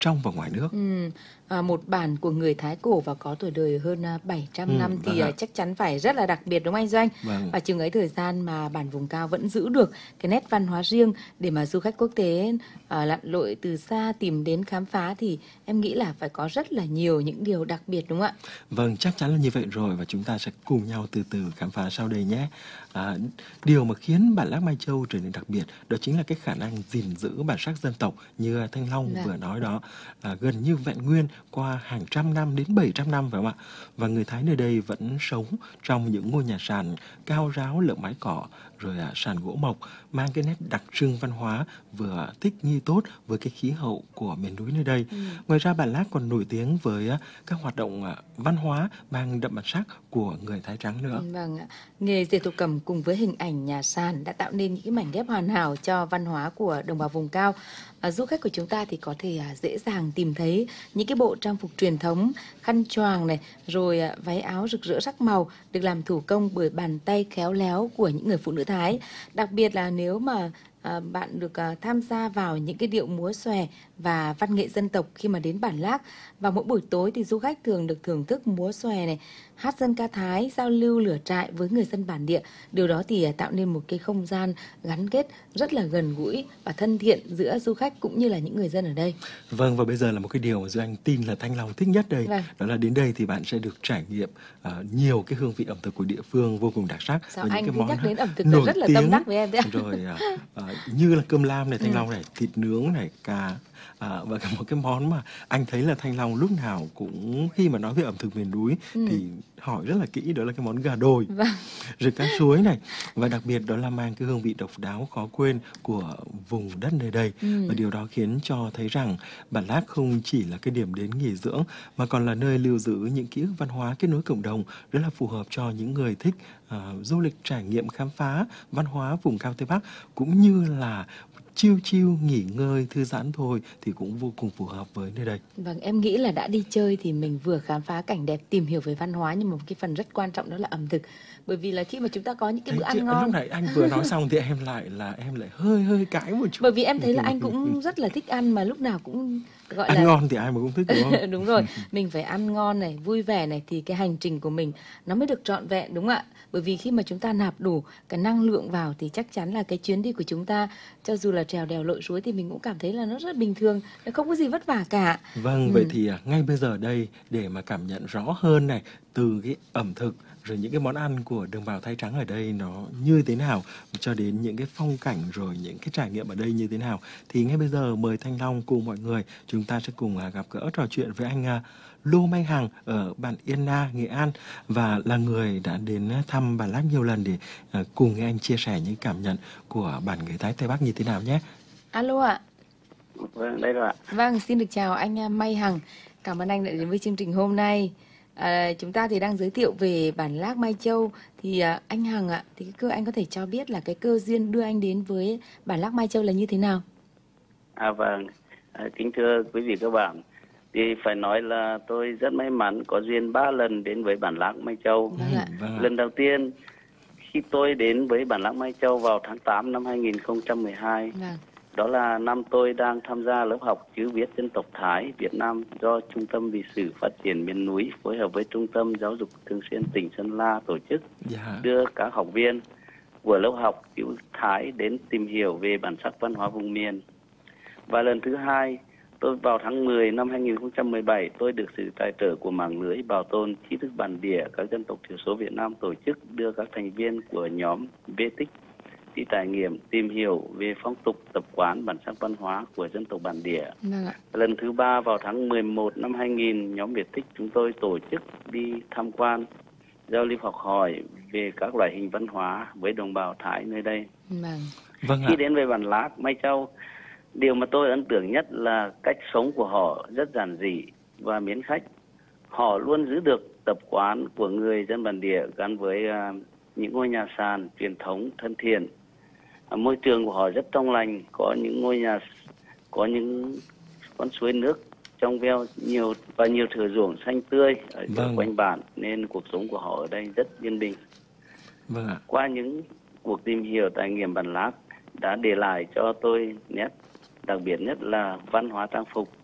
trong và ngoài nước. Một bản của người Thái cổ và có tuổi đời hơn 700 năm thì chắc chắn phải rất là đặc biệt, đúng không anh Doanh? Và chừng ấy thời gian mà bản Vùng Cao vẫn giữ được cái nét văn hóa riêng để mà du khách quốc tế lặn lội từ xa tìm đến khám phá thì em nghĩ là phải có rất là nhiều những điều đặc biệt, đúng không ạ? Vâng, chắc chắn là như vậy rồi, và chúng ta sẽ cùng nhau từ từ khám phá sau đây nhé. Điều mà khiến bản Lác Mai Châu trở nên đặc biệt đó chính là cái khả năng gìn giữ bản sắc dân tộc như Thanh Long vừa nói đó, gần như vẹn nguyên qua hàng trăm năm đến 700 năm, phải không ạ? Và người Thái nơi đây vẫn sống trong những ngôi nhà sàn cao ráo lợp mái cỏ, rồi sàn gỗ mộc, mang cái nét đặc trưng văn hóa vừa thích nghi tốt với cái khí hậu của miền núi nơi đây. Ngoài ra bản Lác còn nổi tiếng với các hoạt động văn hóa mang đậm bản sắc của người Thái trắng nữa. Vâng ạ. Nghề dệt thổ cẩm cùng với hình ảnh nhà sàn đã tạo nên những cái mảnh ghép hoàn hảo cho văn hóa của đồng bào vùng cao. Du khách của chúng ta thì có thể dễ dàng tìm thấy những cái bộ trang phục truyền thống, khăn choàng này, rồi váy áo rực rỡ sắc màu được làm thủ công bởi bàn tay khéo léo của những người phụ nữ Thái. Đặc biệt là nếu mà bạn được tham gia vào những cái điệu múa xòe và văn nghệ dân tộc khi mà đến bản Lác. Và mỗi buổi tối thì du khách thường được thưởng thức múa xòe này, hát dân ca Thái, giao lưu lửa trại với người dân bản địa. Điều đó thì tạo nên một cái không gian gắn kết rất là gần gũi và thân thiện giữa du khách cũng như là những người dân ở đây. Vâng, và bây giờ là một cái điều mà Duy Anh tin là Thanh Long thích nhất đây. Đó là đến đây thì bạn sẽ được trải nghiệm nhiều cái hương vị ẩm thực của địa phương vô cùng đặc sắc. Sao anh cứ nhắc đến ẩm thực là rất là tâm đắc với em đấy. Rồi như là cơm lam này, Thanh Long này, thịt nướng này, cá. Và cả một cái món mà anh thấy là Thanh Long lúc nào cũng khi mà nói về ẩm thực miền núi thì hỏi rất là kỹ, đó là cái món gà đồi, rồi cá suối này, và đặc biệt đó là mang cái hương vị độc đáo khó quên của vùng đất nơi đây. Và điều đó khiến cho thấy rằng bản Lác không chỉ là cái điểm đến nghỉ dưỡng mà còn là nơi lưu giữ những ký ức văn hóa, kết nối cộng đồng, rất là phù hợp cho những người thích du lịch trải nghiệm khám phá văn hóa vùng cao Tây Bắc, cũng như là chill nghỉ ngơi thư giãn thôi thì cũng vô cùng phù hợp với nơi đây. Vâng, em nghĩ là đã đi chơi thì mình vừa khám phá cảnh đẹp, tìm hiểu về văn hóa, nhưng mà một cái phần rất quan trọng đó là ẩm thực. Bởi vì là khi mà chúng ta có những cái bữa ăn ngon. Lúc nãy anh vừa nói xong thì em lại hơi cãi một chút. Bởi vì em thấy là anh cũng rất là thích ăn, mà lúc nào cũng gọi ăn là ngon thì ai mà cũng thích, đúng không? Đúng rồi, mình phải ăn ngon này, vui vẻ này thì cái hành trình của mình nó mới được trọn vẹn, đúng không ạ? Bởi vì khi mà chúng ta nạp đủ cái năng lượng vào thì chắc chắn là cái chuyến đi của chúng ta, cho dù là trèo đèo lội suối thì mình cũng cảm thấy là nó rất bình thường, nó không có gì vất vả cả. Vâng, vậy thì ngay bây giờ đây để mà cảm nhận rõ hơn này từ cái ẩm thực rồi những cái món ăn của đồng bào Thái trắng ở đây nó như thế nào, cho đến những cái phong cảnh rồi những cái trải nghiệm ở đây như thế nào, thì ngay bây giờ mời Thanh Long cùng mọi người chúng ta sẽ cùng gặp gỡ trò chuyện với anh Lô Mai Hằng ở bản Yên Na, Nghệ An, và là người đã đến thăm bản Lác nhiều lần để cùng nghe anh chia sẻ những cảm nhận của bản người Thái Tây Bắc như thế nào nhé. Alo ạ. Vâng, đây rồi ạ. Vâng, xin được chào anh Mai Hằng. Cảm ơn anh đã đến với chương trình hôm nay. Chúng ta thì đang giới thiệu về bản Lác Mai Châu. Thì anh Hằng ạ, thì anh có thể cho biết là cái cơ duyên đưa anh đến với bản Lác Mai Châu là như thế nào? Vâng, kính thưa quý vị các bạn, thì phải nói là tôi rất may mắn có duyên 3 lần đến với bản Lác Mai Châu. Lần đầu tiên khi tôi đến với bản Lác Mai Châu vào tháng 8 năm 2012. Đó là năm tôi đang tham gia lớp học chữ viết dân tộc Thái Việt Nam do Trung tâm Lịch sử Phát triển miền núi phối hợp với Trung tâm Giáo dục Thường xuyên tỉnh Sơn La tổ chức, đưa các học viên của lớp học chữ Thái đến tìm hiểu về bản sắc văn hóa vùng miền. Và lần thứ hai, tôi vào tháng 10 năm 2017, tôi được sự tài trợ của mạng lưới bảo tồn tri thức bản địa các dân tộc thiểu số Việt Nam tổ chức, đưa các thành viên của nhóm VTIC đi trải nghiệm, tìm hiểu về phong tục, tập quán, bản sắc văn hóa của dân tộc bản địa. Lần thứ ba vào tháng 11 năm 2000, nhóm Việt Thích chúng tôi tổ chức đi tham quan, giao lưu học hỏi về các loại hình văn hóa với đồng bào Thái nơi đây. Khi đến với bản Lác Mai Châu, điều mà tôi ấn tượng nhất là cách sống của họ rất giản dị và mến khách. Họ luôn giữ được tập quán của người dân bản địa gắn với những ngôi nhà sàn truyền thống thân thiện. Môi trường của họ rất trong lành, có những ngôi nhà, có những con suối nước trong veo nhiều và nhiều thửa ruộng xanh tươi ở quanh bản, nên cuộc sống của họ ở đây rất yên bình. Qua những cuộc tìm hiểu trải nghiệm bản Lác đã để lại cho tôi nét đặc biệt nhất là văn hóa trang phục